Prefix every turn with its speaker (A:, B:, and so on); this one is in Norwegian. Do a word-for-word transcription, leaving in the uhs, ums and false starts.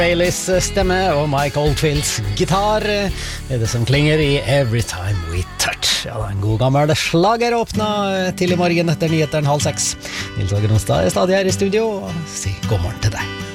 A: Baileys stemme og Mike Oldfields gitar er det som klinger i Every Time We Touch. Ja, en god gammel slager åpna til i morgen etter nyheteren halv seks. Nils Åge Ronstad er stadig her i studio og sier god morgen til deg.